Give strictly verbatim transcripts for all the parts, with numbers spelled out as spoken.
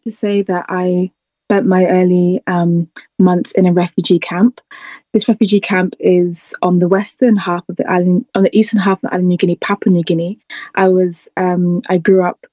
to say that I spent my early um, months in a refugee camp. This refugee camp is on the western half of the island, on the eastern half of the island, New Guinea, Papua New Guinea. I was, um, I grew up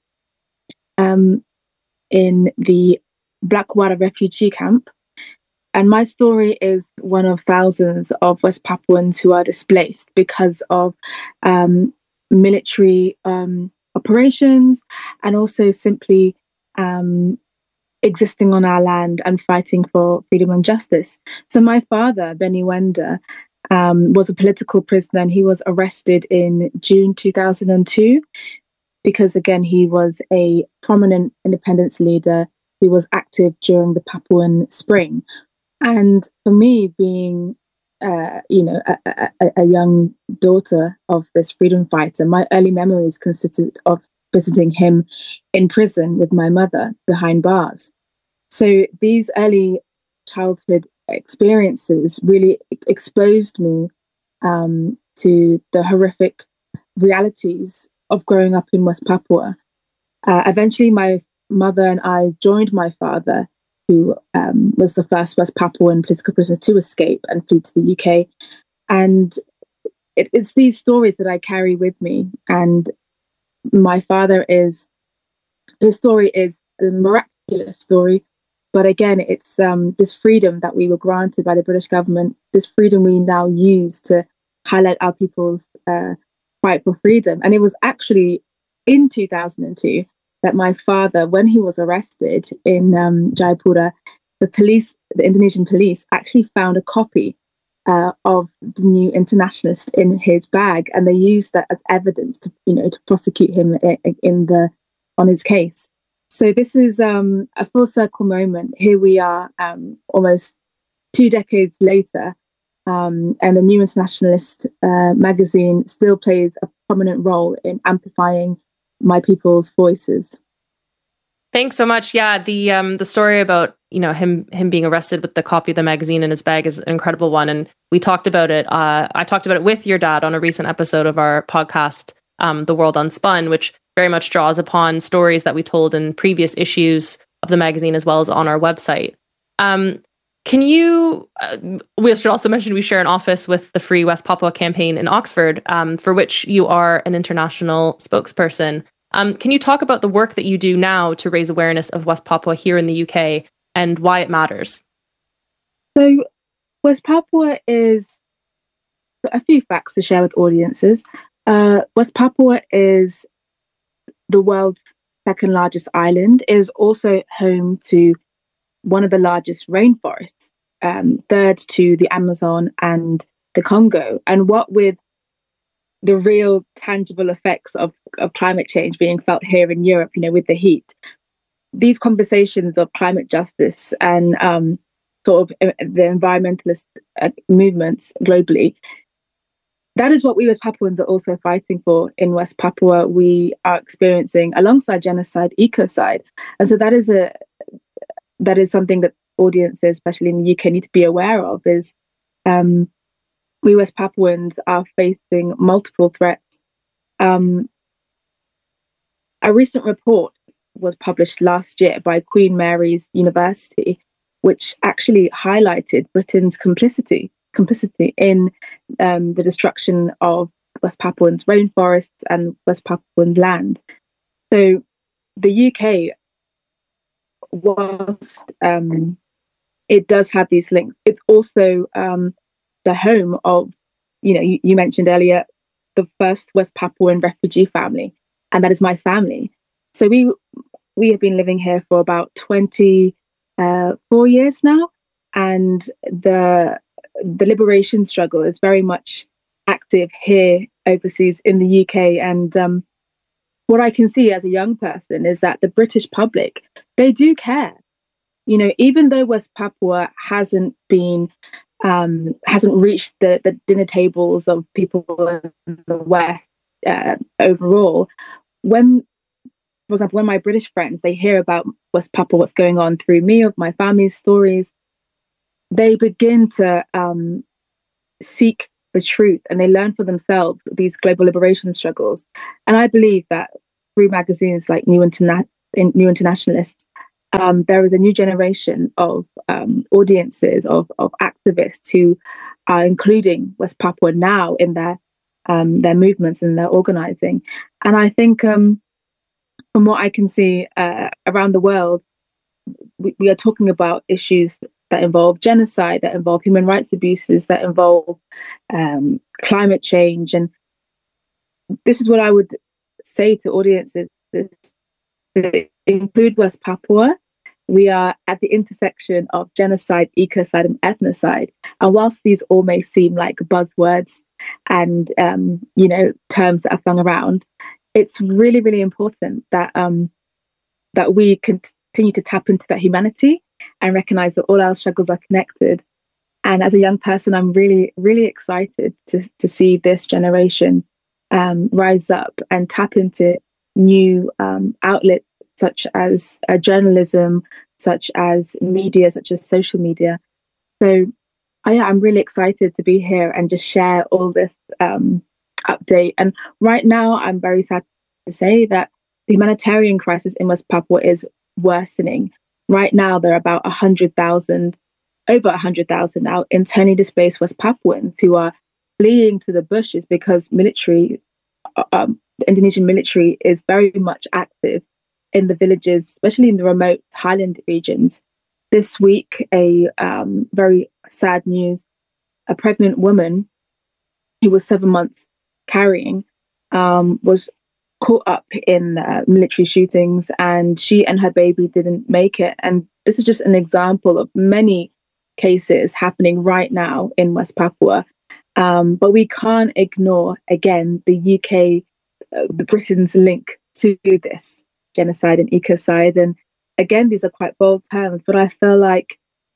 um, in the Blackwater refugee camp. And my story is one of thousands of West Papuans who are displaced because of um, military um, operations and also simply um, existing on our land and fighting for freedom and justice. So my father, Benny Wenda, um, was a political prisoner, and he was arrested in June two thousand two because, again, he was a prominent independence leader who was active during the Papuan Spring. And for me, being, uh, you know, a, a, a young daughter of this freedom fighter, my early memories consisted of visiting him in prison with my mother behind bars. So these early childhood experiences really exposed me um, to the horrific realities of growing up in West Papua. Uh, eventually, my mother and I joined my father, who um, was the first West Papuan political prisoner to escape and flee to the U K. And it, it's these stories that I carry with me. And my father is, his story is a miraculous story. But again, it's um, this freedom that we were granted by the British government, this freedom we now use to highlight our people's uh, fight for freedom. And it was actually in two thousand two that my father, when he was arrested in um, Jayapura, the police, the Indonesian police, actually found a copy uh, of the New Internationalist in his bag, and they used that as evidence to, you know, to prosecute him in, in the on his case. So this is um, a full circle moment. Here we are, um, almost two decades later, um, and the New Internationalist uh, magazine still plays a prominent role in amplifying my people's voices. Thanks so much. Yeah, the um the story about, you know, him him being arrested with the copy of the magazine in his bag is an incredible one, and we talked about it. Uh, I talked about it with your dad on a recent episode of our podcast, um, The World Unspun, which very much draws upon stories that we told in previous issues of the magazine as well as on our website. Um, can you? Uh, we should also mention we share an office with the Free West Papua campaign in Oxford, um, for which you are an international spokesperson. Um, can you talk about the work that you do now to raise awareness of West Papua here in the U K and why it matters? So West Papua is, a few facts to share with audiences. Uh, West Papua is the world's second largest island. It is also home to one of the largest rainforests, um, third to the Amazon and the Congo. And what with the real tangible effects of, of climate change being felt here in Europe, you know, with the heat, these conversations of climate justice and um, sort of uh, the environmentalist uh, movements globally, that is what we as Papuans are also fighting for in West Papua. We are experiencing, alongside genocide, ecocide. And so that is a that is something that audiences, especially in the U K, need to be aware of, is um, we West Papuans are facing multiple threats. Um, a recent report was published last year by Queen Mary's University, which actually highlighted Britain's complicity complicity in um, the destruction of West Papuans' rainforests and West Papuan land. So the U K, whilst um, it does have these links, it's also um, the home of, you know, you, you mentioned earlier, the first West Papuan refugee family, and that is my family. So we we have been living here for about twenty-four years now, and the the liberation struggle is very much active here overseas in the U K. And um, what I can see as a young person is that the British public, they do care. You know, even though West Papua hasn't been um, hasn't reached the, the dinner tables of people in the West uh, overall, when, for example, when my British friends, they hear about West Papua, what's going on through me, of my family's stories, they begin to um, seek the truth, and they learn for themselves these global liberation struggles. And I believe that through magazines like New, Interna- New Internationalists, um, there is a new generation of um, audiences, of, of activists who are including West Papua now in their um, their movements and their organizing. And I think um, from what I can see uh, around the world, we, we are talking about issues that involve genocide, that involve human rights abuses, that involve um, climate change. And this is what I would say to audiences, to include West Papua. We are at the intersection of genocide, ecocide, and ethnocide. And whilst these all may seem like buzzwords and, um, you know, terms that are flung around, it's really, really important that um, that we continue to tap into that humanity and recognize that all our struggles are connected. And as a young person, I'm really, really excited to, to see this generation um, rise up and tap into new um, outlets such as uh, journalism, such as media, such as social media. So I, I'm really excited to be here and just share all this um, update. And right now, I'm very sad to say that the humanitarian crisis in West Papua is worsening. Right now, there are about one hundred thousand, over one hundred thousand now, internally displaced West Papuans who are fleeing to the bushes because military, um, the Indonesian military is very much active in the villages, especially in the remote highland regions. This week, a um, very sad news, a pregnant woman who was seven months carrying um, was caught up in uh, military shootings, and she and her baby didn't make it. And this is just an example of many cases happening right now in West Papua. Um, but we can't ignore, again, the U K, uh, Britain's link to this genocide and ecocide. And again, these are quite bold terms, but I feel like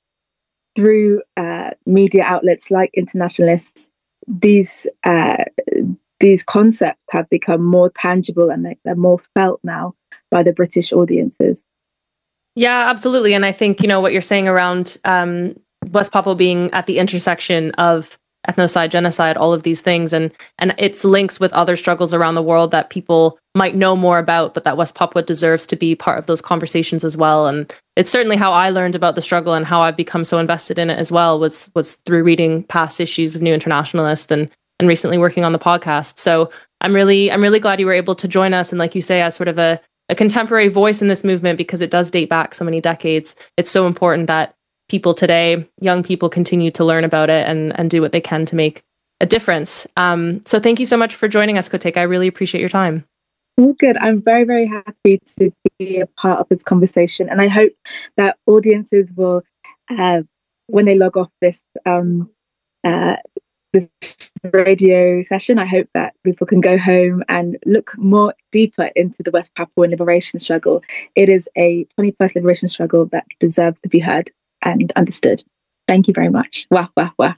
through uh, media outlets like Internationalists, these uh, these concepts have become more tangible and they're more felt now by the British audiences. Yeah, absolutely. And I think, you know, what you're saying around um, West Papua being at the intersection of ethnocide, genocide, all of these things, and and its links with other struggles around the world that people might know more about, but that West Papua deserves to be part of those conversations as well. And it's certainly how I learned about the struggle and how I've become so invested in it as well, was was through reading past issues of New Internationalist and and recently working on the podcast. So I'm really I'm really glad you were able to join us, and like you say, as sort of a, a contemporary voice in this movement, because it does date back so many decades. It's so important that people today, young people, continue to learn about it and, and do what they can to make a difference. Um, so thank you so much for joining us, Koteka. I really appreciate your time. All good. I'm very, very happy to be a part of this conversation. And I hope that audiences will, uh, when they log off this, um, uh, this radio session, I hope that people can go home and look more deeper into the West Papuan liberation struggle. It is a twenty-first liberation struggle that deserves to be heard and understood. Thank you very much. Wah, wah, wah.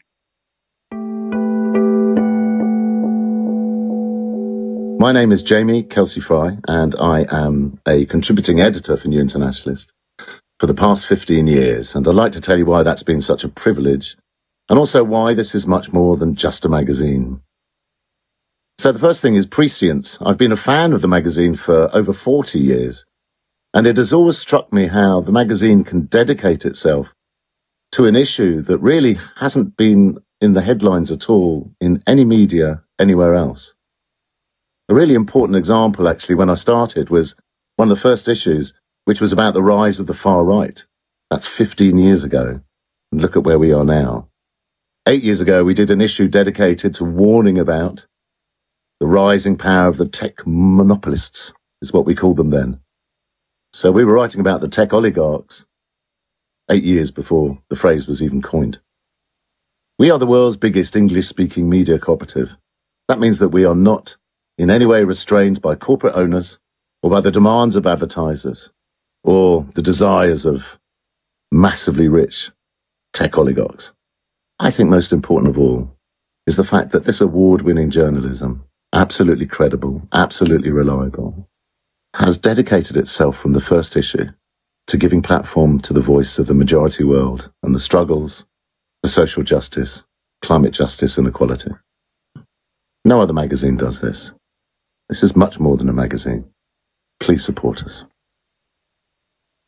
My name is Jamie Kelsey-Fry, and I am a contributing editor for New Internationalist for the past fifteen years. And I'd like to tell you why that's been such a privilege, and also why this is much more than just a magazine. So the first thing is prescience. I've been a fan of the magazine for over forty years, and it has always struck me how the magazine can dedicate itself to an issue that really hasn't been in the headlines at all in any media anywhere else. A really important example, actually, when I started was one of the first issues, which was about the rise of the far right. That's fifteen years ago. And look at where we are now. Eight years ago, we did an issue dedicated to warning about the rising power of the tech monopolists, is what we called them then. So we were writing about the tech oligarchs eight years before the phrase was even coined. We are the world's biggest English-speaking media cooperative. That means that we are not in any way restrained by corporate owners or by the demands of advertisers or the desires of massively rich tech oligarchs. I think most important of all is the fact that this award-winning journalism, absolutely credible, absolutely reliable, has dedicated itself from the first issue to giving platform to the voice of the majority world and the struggles for social justice, climate justice and equality. No other magazine does this. This is much more than a magazine. Please support us.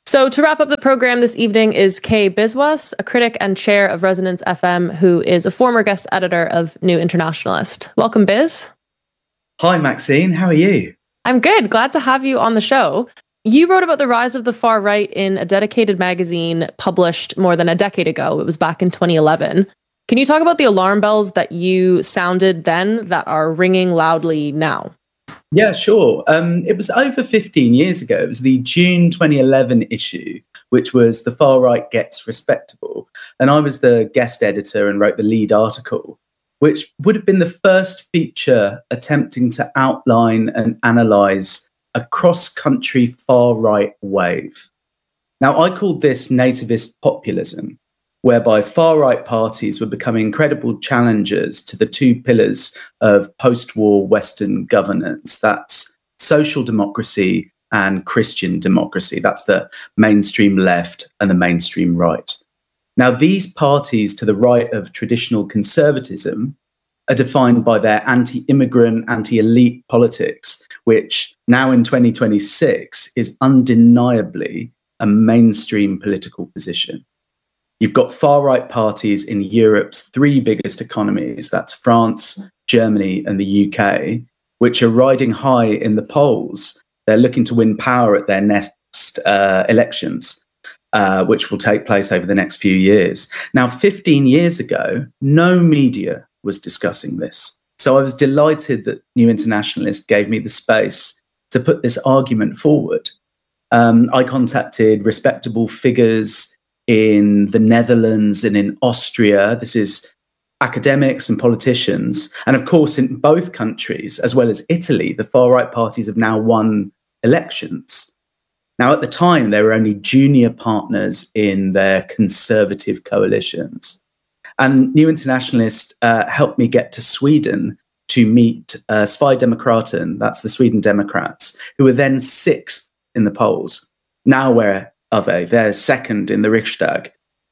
So to wrap up the program this evening is Kay Biswas, a critic and chair of Resonance F M, who is a former guest editor of New Internationalist. Welcome, Biz. Hi, Maxine. How are you? I'm good. Glad to have you on the show. You wrote about the rise of the far right in a dedicated magazine published more than a decade ago. It was back in twenty eleven. Can you talk about the alarm bells that you sounded then that are ringing loudly now? Yeah, sure. Um, it was over fifteen years ago. It was the June twenty eleven issue, which was The Far Right Gets Respectable. And I was the guest editor and wrote the lead article, which would have been the first feature attempting to outline and analyse a cross-country far-right wave. Now, I called this nativist populism, whereby far-right parties were becoming credible challengers to the two pillars of post-war Western governance. That's social democracy and Christian democracy. That's the mainstream left and the mainstream right. Now, these parties to the right of traditional conservatism are defined by their anti-immigrant, anti-elite politics, which now in twenty twenty-six is undeniably a mainstream political position. You've got far-right parties in Europe's three biggest economies, that's France, Germany, and the U K, which are riding high in the polls. They're looking to win power at their next uh, elections, uh, which will take place over the next few years. Now, fifteen years ago, no media was discussing this. So I was delighted that New Internationalist gave me the space to put this argument forward. Um, I contacted respectable figures in the Netherlands and in Austria. This is academics and politicians. And of course, in both countries, as well as Italy, the far-right parties have now won elections. Now, at the time, they were only junior partners in their conservative coalitions. And New Internationalist uh, helped me get to Sweden to meet uh, Sverigedemokraterna, that's the Sweden Democrats, who were then sixth in the polls. Now where are they? They're second in the Riksdag.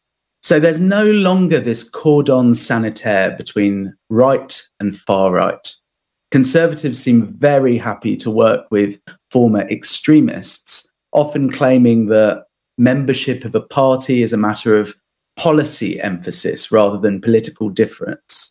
So there's no longer this cordon sanitaire between right and far right. Conservatives seem very happy to work with former extremists, often claiming that membership of a party is a matter of policy emphasis rather than political difference.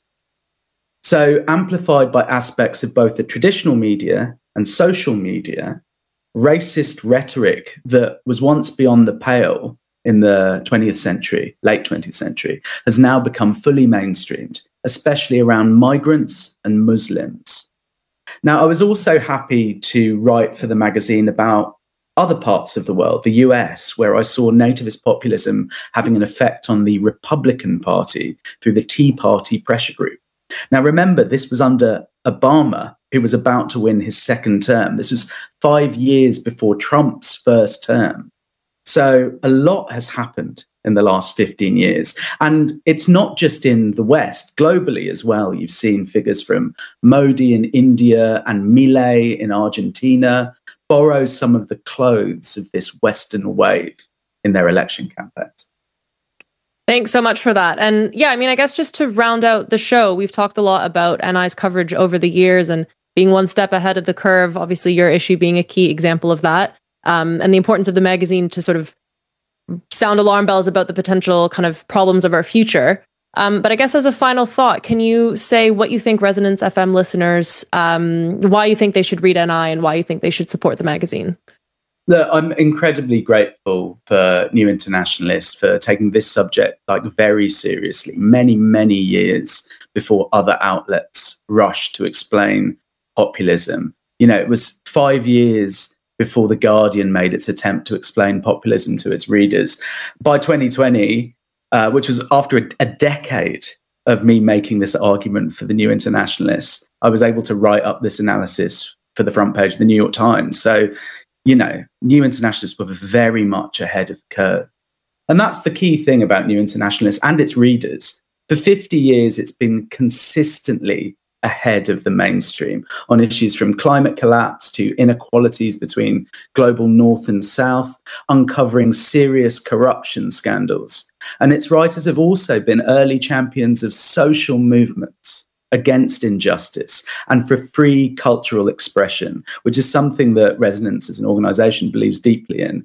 So, amplified by aspects of both the traditional media and social media, racist rhetoric that was once beyond the pale in the twentieth century, late twentieth century, has now become fully mainstreamed, especially around migrants and Muslims. Now, I was also happy to write for the magazine about other parts of the world, the U S, where I saw nativist populism having an effect on the Republican Party through the Tea Party pressure group. Now, remember, this was under Obama, who was about to win his second term. This was five years before Trump's first term. So a lot has happened in the last fifteen years. And it's not just in the West, globally as well. You've seen figures from Modi in India and Milei in Argentina borrow some of the clothes of this Western wave in their election campaigns. Thanks so much for that. And yeah, I mean, I guess just to round out the show, we've talked a lot about N I's coverage over the years and being one step ahead of the curve. Obviously, your issue being a key example of that, um, and the importance of the magazine to sort of sound alarm bells about the potential kind of problems of our future. Um, but I guess as a final thought, can you say what you think Resonance F M listeners, um, why you think they should read N I and why you think they should support the magazine? Look, I'm incredibly grateful for New Internationalist for taking this subject like very seriously, many, many years before other outlets rushed to explain populism. You know, it was five years before The Guardian made its attempt to explain populism to its readers. By twenty twenty, uh, which was after a, a decade of me making this argument for the New Internationalists, I was able to write up this analysis for the front page of the New York Times. So, you know, New Internationalists were very much ahead of the curve. And that's the key thing about New Internationalists and its readers. For fifty years, it's been consistently ahead of the mainstream on issues from climate collapse to inequalities between global north and south, uncovering serious corruption scandals. And its writers have also been early champions of social movements against injustice and for free cultural expression, which is something that Resonance as an organization believes deeply in.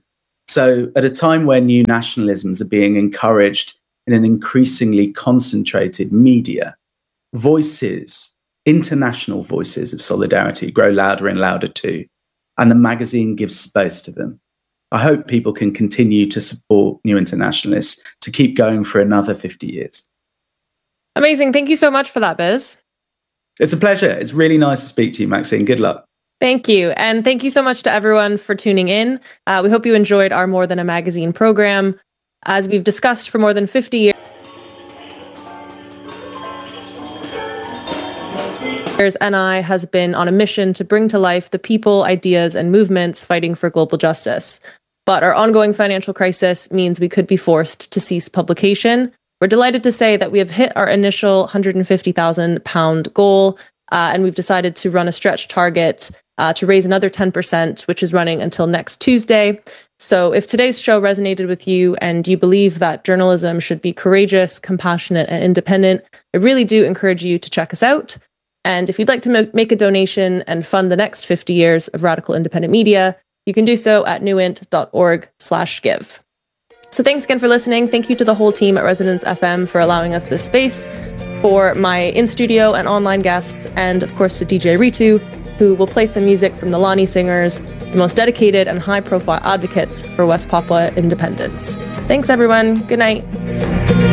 So at a time where new nationalisms are being encouraged in an increasingly concentrated media, voices, international voices of solidarity grow louder and louder too, and the magazine gives space to them. I hope people can continue to support New Internationalists to keep going for another fifty years. Amazing. Thank you so much for that, Biz. It's a pleasure. It's really nice to speak to you, Maxine. Good luck. Thank you. And thank you so much to everyone for tuning in. Uh, we hope you enjoyed our More Than a Magazine program. As we've discussed for more than fifty years, N I has been on a mission to bring to life the people, ideas, and movements fighting for global justice. But our ongoing financial crisis means we could be forced to cease publication. We're delighted to say that we have hit our initial one hundred fifty thousand pound goal, uh, and we've decided to run a stretch target uh, to raise another ten percent, which is running until next Tuesday. So if today's show resonated with you and you believe that journalism should be courageous, compassionate, and independent, I really do encourage you to check us out. And if you'd like to make a donation and fund the next fifty years of radical independent media, you can do so at newint.org slash give. So thanks again for listening. Thank you to the whole team at Resonance F M for allowing us this space, for my in-studio and online guests, and of course to D J Ritu, who will play some music from the Lani Singers, the most dedicated and high-profile advocates for West Papua independence. Thanks, everyone. Good night.